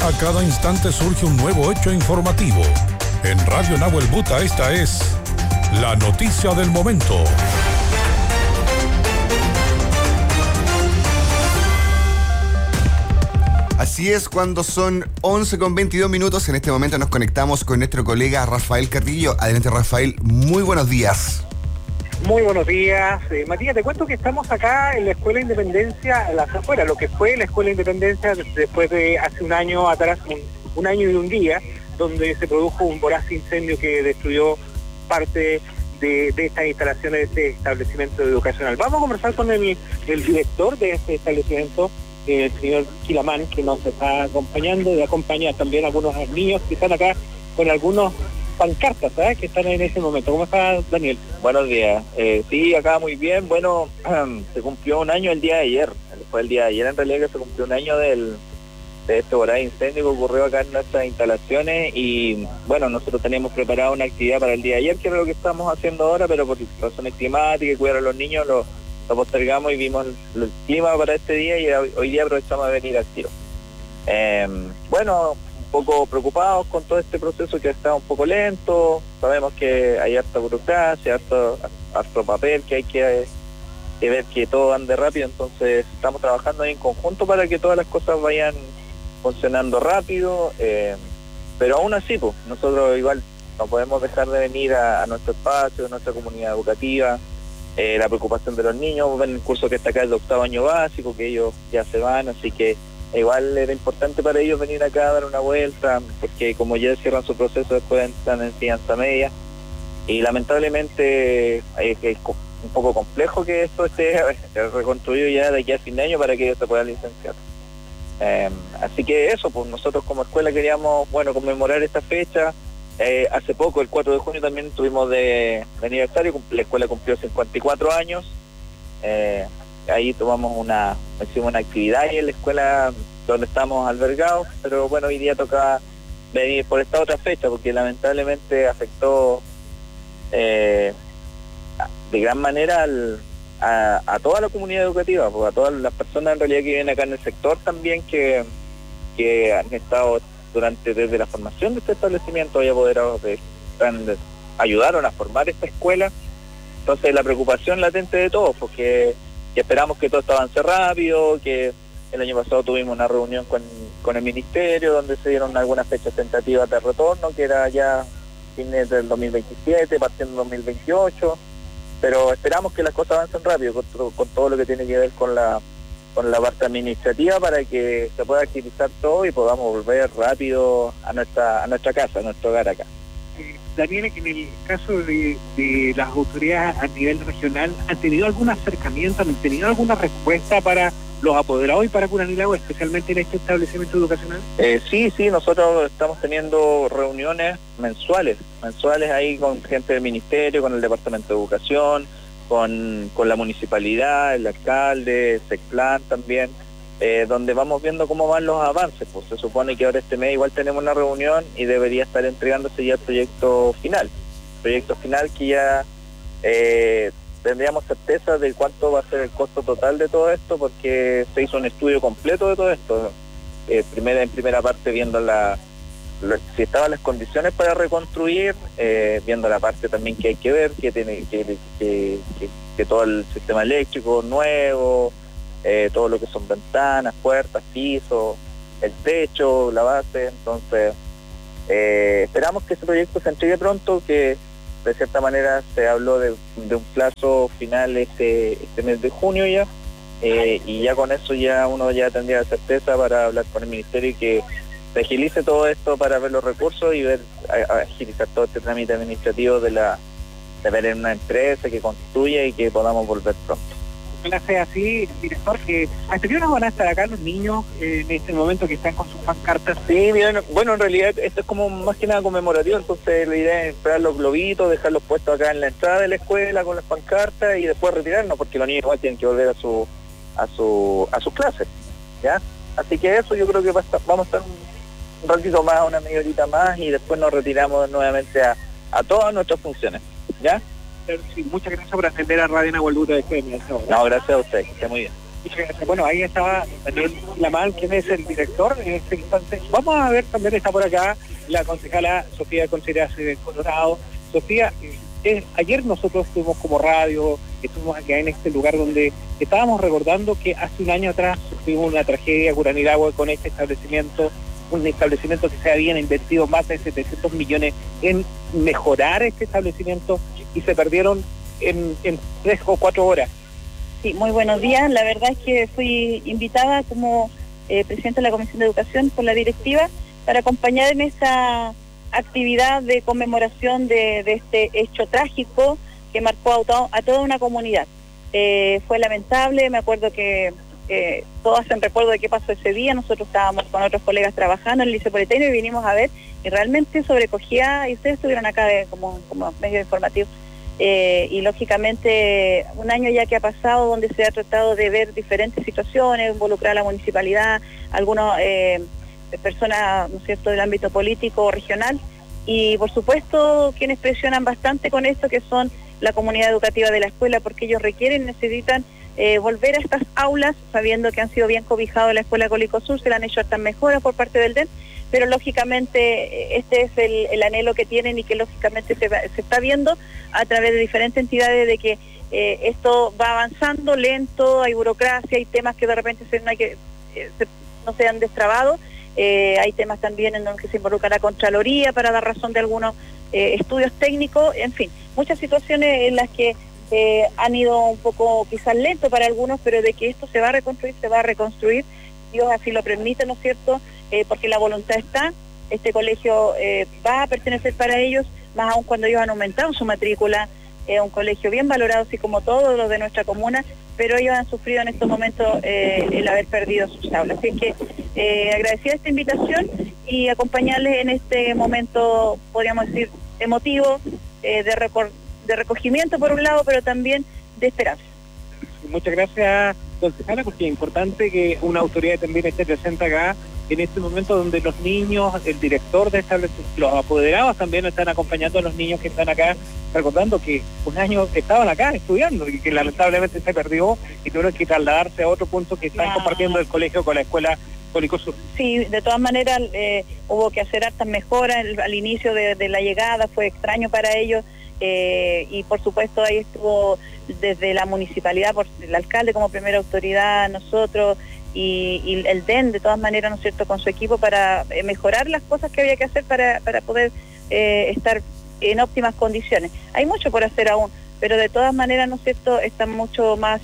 A cada instante surge un nuevo hecho informativo. En Radio Nahuel Buta esta es la noticia del momento. Así es, cuando son 11:22 en este momento nos conectamos con nuestro colega Rafael Carrillo. Adelante, Rafael, muy buenos días. Muy buenos días. Matías, te cuento que estamos acá en la Escuela Independencia, a las afueras, lo que fue la Escuela Independencia después de hace un año atrás, un año y un día, donde se produjo un voraz incendio que destruyó parte de estas instalaciones de este establecimiento educacional. Vamos a conversar con el director de este establecimiento, el señor Quilamán, que nos está acompañando y acompaña también a algunos niños que están acá con algunos pancartas, ¿sabes? Que están en ese momento. ¿Cómo está, Daniel? Buenos días. Sí, acá muy bien. Bueno, se cumplió un año el día de ayer. Fue el día de ayer en realidad que se cumplió un año de este voraz incendio que ocurrió acá en nuestras instalaciones y bueno, nosotros teníamos preparado una actividad para el día de ayer, que era lo que estamos haciendo ahora, pero por razones climáticas y cuidar a los niños lo postergamos y vimos el clima para este día y hoy día aprovechamos de venir al tiro. Bueno, un poco preocupados con todo este proceso que está un poco lento. Sabemos que hay harta burocracia, harto papel, que hay que ver que todo ande rápido, entonces estamos trabajando ahí en conjunto para que todas las cosas vayan funcionando rápido, pero aún así, pues, nosotros igual no podemos dejar de venir a nuestro espacio, a nuestra comunidad educativa. La preocupación de los niños, ven el curso que está acá el de octavo año básico, que ellos ya se van, así que igual era importante para ellos venir acá a dar una vuelta, porque como ya cierran su proceso, después están en enseñanza media, y lamentablemente es un poco complejo que esto esté reconstruido ya de aquí a fin de año para que ellos se puedan licenciar. Así que eso, pues nosotros como escuela queríamos, bueno, conmemorar esta fecha. Hace poco, el 4 de junio también tuvimos de aniversario, la escuela cumplió 54 años. Ahí hicimos una actividad ahí en la escuela donde estamos albergados, pero bueno, hoy día toca venir por esta otra fecha porque lamentablemente afectó de gran manera a toda la comunidad educativa, pues a todas las personas en realidad que viven acá en el sector también, que han estado desde la formación de este establecimiento, hay apoderados que ayudaron a formar esta escuela. Entonces la preocupación latente de todos, porque esperamos que todo esto avance rápido, que el año pasado tuvimos una reunión con el ministerio donde se dieron algunas fechas tentativas de retorno, que era ya fines del 2027, partiendo del 2028, pero esperamos que las cosas avancen rápido con todo lo que tiene que ver con la parte administrativa para que se pueda agilizar todo y podamos volver rápido a nuestra casa, a nuestro hogar acá. Daniel, en el caso de las autoridades a nivel regional, ¿han tenido algún acercamiento, han tenido alguna respuesta para los apoderados y para Curanilahue, especialmente en este establecimiento educacional? Sí, nosotros estamos teniendo reuniones mensuales ahí con gente del ministerio, con el Departamento de Educación, con la municipalidad, el alcalde, el SECPLAN también, donde vamos viendo cómo van los avances. Pues se supone que ahora este mes igual tenemos una reunión y debería estar entregándose ya el proyecto final que ya tendríamos certeza de cuánto va a ser el costo total de todo esto, porque se hizo un estudio completo de todo esto, en primera parte viendo si estaban las condiciones para reconstruir, viendo la parte también que hay que ver, que tiene que todo el sistema eléctrico nuevo, todo lo que son ventanas, puertas, pisos, el techo, la base. Entonces esperamos que ese proyecto se entregue pronto, que de cierta manera se habló de un plazo final este mes de junio ya, y ya con eso ya uno ya tendría certeza para hablar con el ministerio y que se agilice todo esto para ver los recursos y agilizar todo este trámite administrativo de ver en una empresa que construya y que podamos volver pronto. Ojalá sea así, director, que ¿hasta qué hora van a estar acá los niños en este momento que están con sus pancartas? Sí, bien, bueno, en realidad esto es como más que nada conmemorativo, entonces la idea es esperar los globitos, dejarlos puestos acá en la entrada de la escuela con las pancartas y después retirarnos, porque los niños igual tienen que volver a sus clases, ¿ya? Así que eso yo creo que vamos a estar un ratito más, una media horita más, y después nos retiramos nuevamente a todas nuestras funciones, ¿ya? Sí, muchas gracias por atender a Radio Nahuel Buta de FM. No, gracias a usted, que esté muy bien. Muchas gracias. Bueno, ahí estaba Daniel Lamal, quien es el director en este instante. Vamos a ver, también está por acá la concejala Sofía Contreras de Colorado. Sofía, ayer nosotros estuvimos como radio, estuvimos acá en este lugar donde estábamos recordando que hace un año atrás tuvimos una tragedia Curanilahue con este establecimiento, un establecimiento que se habían invertido más de 700 millones en mejorar este establecimiento y se perdieron en 3 o 4 horas. Sí, muy buenos días. La verdad es que fui invitada como presidenta de la Comisión de Educación por la directiva para acompañar en esta actividad de conmemoración de este hecho trágico que marcó a toda una comunidad. Fue lamentable, me acuerdo que todos hacen recuerdo de qué pasó ese día. Nosotros estábamos con otros colegas trabajando en el Liceo Politécnico y vinimos a ver y realmente sobrecogía, y ustedes estuvieron acá como medio informativo. Y lógicamente un año ya que ha pasado donde se ha tratado de ver diferentes situaciones, involucrar a la municipalidad, algunas personas, ¿no es cierto?, del ámbito político o regional, y por supuesto quienes presionan bastante con esto, que son la comunidad educativa de la escuela, porque ellos necesitan volver a estas aulas, sabiendo que han sido bien cobijados en la escuela Colicó Sur, se le han hecho estas mejoras por parte del DEN, pero lógicamente este es el anhelo que tienen y que lógicamente se está viendo a través de diferentes entidades de que esto va avanzando lento, hay burocracia, hay temas que de repente no se han destrabado, hay temas también en los que se involucra la Contraloría para dar razón de algunos estudios técnicos, en fin, muchas situaciones en las que han ido un poco quizás lento para algunos, pero de que esto se va a reconstruir, Dios así lo permite, ¿no es cierto?, porque la voluntad está, este colegio va a pertenecer para ellos, más aún cuando ellos han aumentado su matrícula, un colegio bien valorado, así como todos los de nuestra comuna, pero ellos han sufrido en estos momentos el haber perdido sus aulas. Así que agradecida esta invitación y acompañarles en este momento, podríamos decir, emotivo, de recogimiento por un lado, pero también de esperanza. Muchas gracias, concejala, porque es importante que una autoridad también esté presente acá en este momento donde los niños, el director de establecimiento, los apoderados también están acompañando a los niños que están acá, recordando que un año estaban acá estudiando y que lamentablemente se perdió y tuvieron que trasladarse a otro punto que están compartiendo el colegio con la escuela Colicó Sur. Sí, de todas maneras hubo que hacer hartas mejoras al inicio de la llegada, fue extraño para ellos. Y por supuesto ahí estuvo desde la municipalidad, por el alcalde como primera autoridad, nosotros y el DEN de todas maneras, ¿no es cierto?, con su equipo para mejorar las cosas que había que hacer para poder estar en óptimas condiciones. Hay mucho por hacer aún, pero de todas maneras, ¿no es cierto?, están mucho más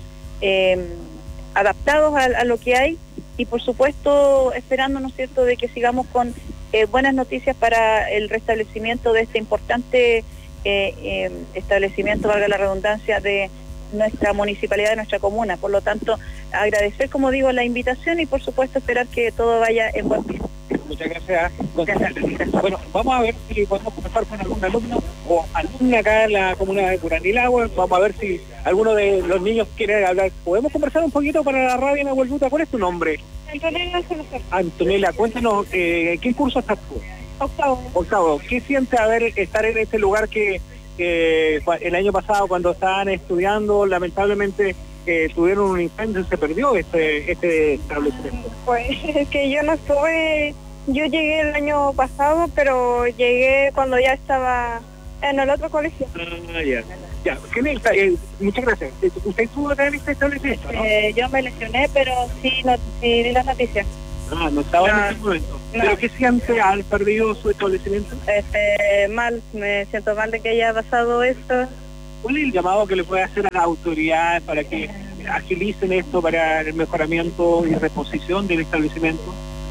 adaptados a lo que hay y por supuesto esperando, ¿no es cierto?, de que sigamos con buenas noticias para el restablecimiento de este importante establecimiento, valga la redundancia, de nuestra municipalidad, de nuestra comuna. Por lo tanto, agradecer, como digo, la invitación y por supuesto esperar que todo vaya en buen pie. Muchas gracias. Bueno, vamos a ver si podemos conversar con algún alumno o alumna acá en la comuna de Curanilahue. Vamos a ver si alguno de los niños quiere hablar. ¿Podemos conversar un poquito para la radio Nahuel Buta? ¿Cuál es tu nombre? Antonella, cuéntanos, ¿qué curso estás tú? Octavo. ¿Qué siente estar en este lugar que el año pasado cuando estaban estudiando lamentablemente tuvieron un incendio y se perdió este establecimiento? Pues es que yo no estuve, yo llegué el año pasado, pero llegué cuando ya estaba en el otro colegio. Ya. Muchas gracias. ¿Usted estuvo acá en este establecimiento, no? Yo me lesioné, pero sí vi las noticias. No estaba en ese momento. No. ¿Pero qué siente al perdido su establecimiento? Mal, me siento mal de que haya pasado esto. ¿Cuál es el llamado que le puede hacer a las autoridades para que agilicen esto para el mejoramiento y reposición del establecimiento?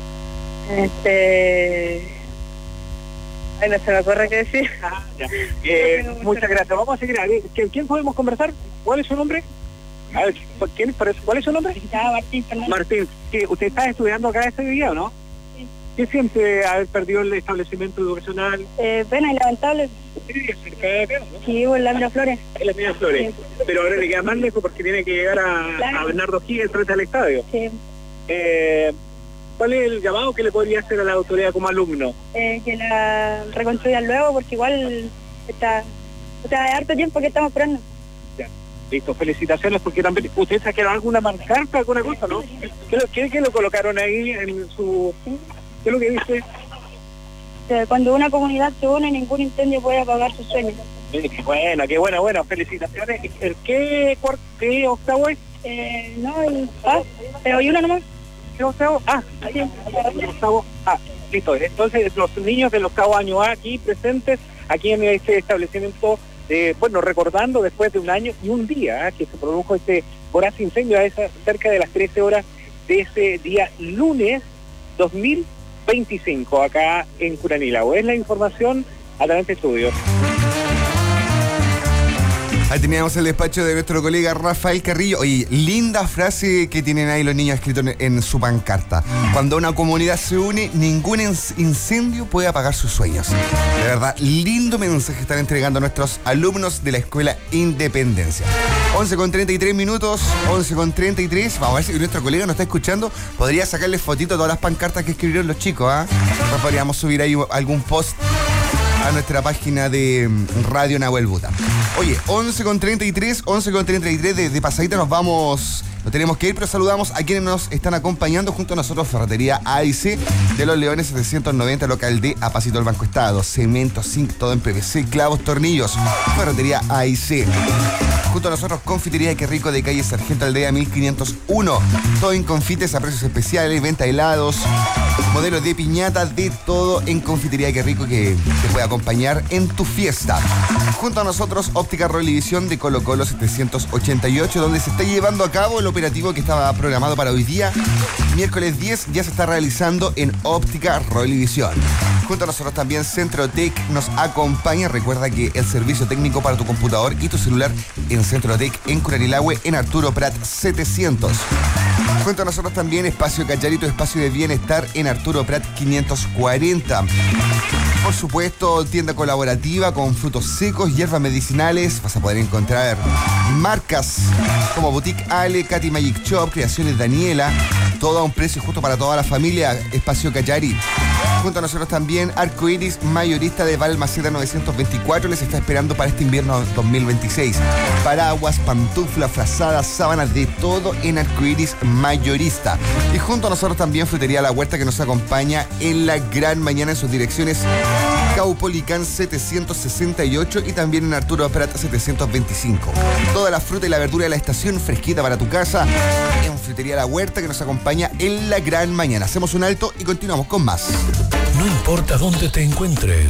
Ay, no se me ocurre qué decir. Muchas gracias. Vamos a seguir. ¿Quién podemos conversar? ¿Cuál es su nombre? A ver, ¿cuál es su nombre? Martín Fernández. Martín, ¿usted está estudiando acá este día o no? Sí. ¿Qué siente haber perdido el establecimiento educacional? Pena y lamentable. Sí, cerca de acá, ¿no? Sí, en la Miraflores. En la Miraflores. Sí. Pero ahora le queda más lejos porque tiene que llegar a Bernardo Higgins frente al estadio. Sí. ¿Cuál es el llamado que le podría hacer a la autoridad como alumno? Que la reconstruyan luego porque igual está harto tiempo que estamos esperando. Listo, felicitaciones, porque también ustedes sacaron alguna pancarta, alguna cosa, ¿no? ¿Qué lo colocaron ahí en su... ¿Qué es lo que dice? Cuando una comunidad se une, ningún incendio puede apagar sus sueños. Qué bueno, felicitaciones. ¿Qué octavo es? No, pero hay una nomás. ¿Qué octavo? Ahí el octavo. Listo. Entonces, los niños del octavo año A aquí presentes, aquí en este establecimiento, recordando después de un año y un día que se produjo este voraz incendio cerca de las 13 horas de ese día lunes 2025, acá en Curanilahue. Es la información a través de estudios. Ahí teníamos el despacho de nuestro colega Rafael Carrillo. Oye, linda frase que tienen ahí los niños escritos en su pancarta. Cuando una comunidad se une, ningún incendio puede apagar sus sueños. De verdad, lindo mensaje están entregando nuestros alumnos de la Escuela Independencia. 11:33 minutos, 11:33. Vamos a ver si nuestro colega nos está escuchando. Podría sacarle fotito a todas las pancartas que escribieron los chicos, Pues podríamos subir ahí algún post a nuestra página de Radio Nahuel Buta. Oye, 11:33 de pasadita nos vamos, no tenemos que ir, pero saludamos a quienes nos están acompañando junto a nosotros. Ferretería AIC de Los Leones 790, local de Apacito del Banco Estado. Cemento, zinc, todo en PVC, clavos, tornillos. Ferretería AIC. Junto a nosotros, Confitería Qué Rico de calle Sargento Aldea 1501. Todo en confites a precios especiales, venta de helados, modelos de piñata, de todo en Confitería Qué Rico que te puede acompañar en tu fiesta. Junto a nosotros, Óptica Rolivisión de Colo Colo 788, donde se está llevando a cabo el operativo que estaba programado para hoy día, miércoles 10, ya se está realizando en Óptica Rolivisión. Junto a nosotros también Centrotec nos acompaña. Recuerda que el servicio técnico para tu computador y tu celular en Centrotec en Curanilahue, en Arturo Prat 700. Junto a nosotros también Espacio Cacharito, espacio de bienestar en Arturo Prat 540. Por supuesto, tienda colaborativa con frutos secos, hierbas medicinales. Vas a poder encontrar marcas como Boutique Ale, Katy Magic Shop, Creaciones Daniela, todo a un precio justo para toda la familia. Espacio Cachari. Junto a nosotros también Arcoiris, mayorista de Balmaceda 924, les está esperando para este invierno 2026. Paraguas, pantuflas, frazadas, sábanas, de todo en Arcoiris mayorista. Y junto a nosotros también Frutería La Huerta, que nos acompaña en la gran mañana en sus direcciones Caupolicán 768 y también en Arturo Prat 725. Toda la fruta y la verdura de la estación fresquita para tu casa en Frutería La Huerta, que nos acompaña en la gran mañana. Hacemos un alto y continuamos con más. No importa dónde te encuentres,